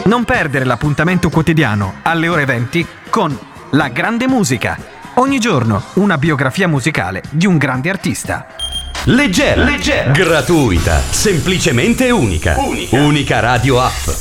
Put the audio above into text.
Non perdere l'appuntamento quotidiano alle ore 20 con La Grande Musica. Ogni giorno una biografia musicale di un grande artista. Leggera, gratuita, semplicemente unica. Unica radio app.